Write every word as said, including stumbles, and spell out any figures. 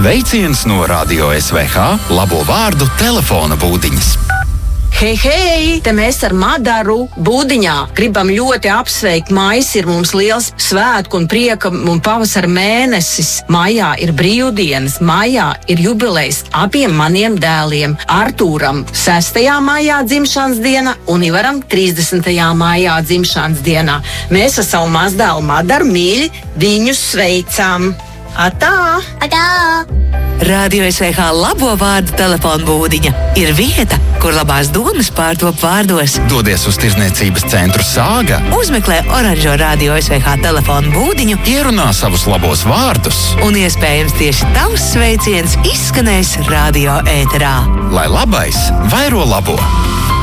Sveiciens no Radio S V H labo vārdu telefona būdiņas. Hei, hei! Te mēs ar Madaru būdiņā gribam ļoti apsveikt. Maijs ir mums liels svētku un prieka un pavasara mēnesis. Maijā ir brīvdienas, maijā ir jubilejas abiem maniem dēliem. Artūram sestajā maijā dzimšanas diena un Ivaram trīsdesmitajā maijā dzimšanas dienā. Mēs ar savu mazdēlu Madaru mīļi viņus sveicam. Atā! Atā! Radio S V H labo vārdu telefona būdiņa ir vieta, kur labās domas pārtop vārdos. Dodies uz tirzniecības centru Sāga, Uzmeklē oranžo Radio S V H telefona būdiņu, ierunā savus labos vārdus, un iespējams tieši tavs sveiciens izskanēs radio ēterā. lai labais vairo labo.